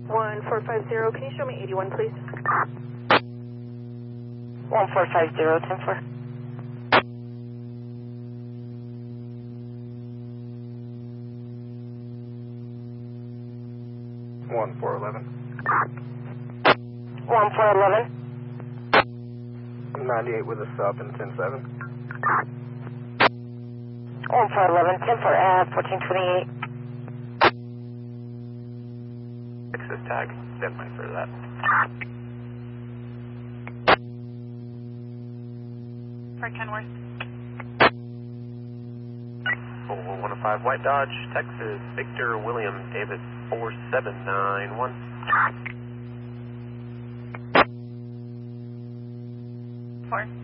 1450, can you show me 81, please? 1450, 10-4. One 411. 1411. 98 with a sub and 10-7. 1411, 10-4, 1428. Access tag, definitely for that. For Kenworth. 105 White Dodge, Texas, Victor William David 4791. 4.